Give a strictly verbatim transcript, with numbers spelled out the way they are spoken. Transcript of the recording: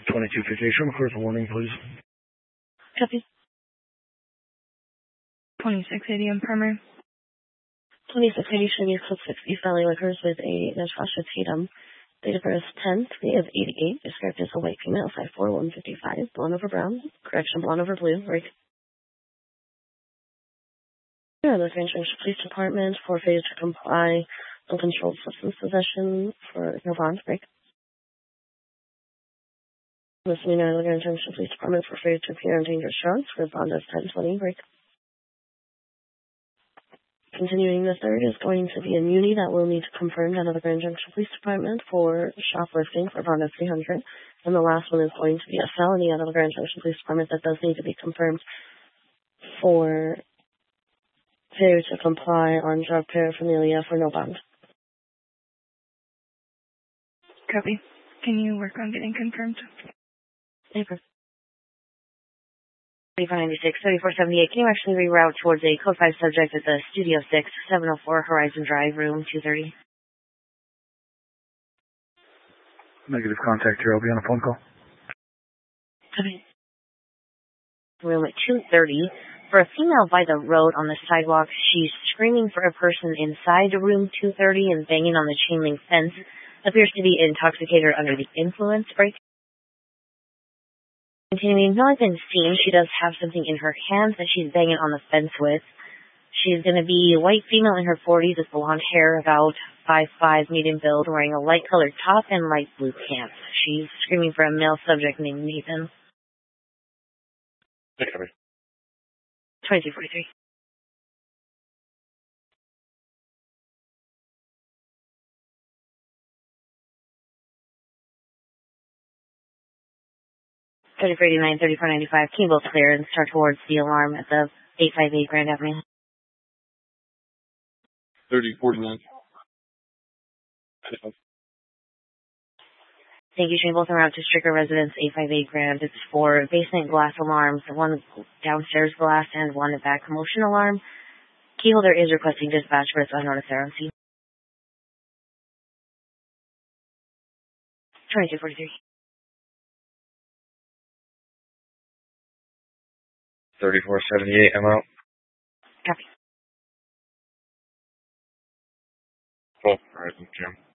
twenty-two fifty-eight, show McClure for warning, please. Copy. twenty-six eighty on Primer. twenty-six eighty should be Club sixty Valley Liquors with a Natasha Tatum. Date of birth ten three of eighty-eight. Described as a white female, five four, one fifty-five. Blonde over brown. Correction, blonde over blue. Right. Yeah, the Grand Junction Police Department for failure to comply. Uncontrolled substance possession for no bond. Break. Misdemeanor, the Grand Junction Police Department for failure to appear on dangerous drugs for bond of ten twenty. Break. Continuing, the third is going to be a muni that will need to confirm out of the Grand Junction Police Department for shoplifting for bond of three hundred. And the last one is going to be a felony out of the Grand Junction Police Department that does need to be confirmed for failure to comply on drug paraphernalia for no bond. Copy. Can you work on getting confirmed? Paper. thirty-four ninety-six, thirty-four seventy-eight. Can you actually reroute towards a code five subject at the Studio six, seven oh four Horizon Drive, room two thirty? Negative contact here. I'll be on a phone call. Okay. Room at two thirty. For a female by the road on the sidewalk, she's screaming for a person inside room two thirty and banging on the chain link fence. Appears to be intoxicated or under the influence. Break. Continuing, not been seen. She does have something in her hands that she's banging on the fence with. She's going to be a white female in her forties with blonde hair, about five five, medium build, wearing a light colored top and light blue pants. She's screaming for a male subject named Nathan. twenty-two forty-three. thirty-four eighty-nine, thirty-four ninety-five. Can you both clear and start towards the alarm at the eight five eight Grand Avenue? thirty forty-nine. Thank you, Shane. Both are out to Stricker Residence, eight five eight Grand. It's for basement glass alarms, one downstairs glass and one back commotion alarm. Keyholder is requesting dispatch for its unnoticed error on scene. twenty-two forty-three. thirty-four seventy-eight, I'm out. Copy. Oh, Horizon Jim.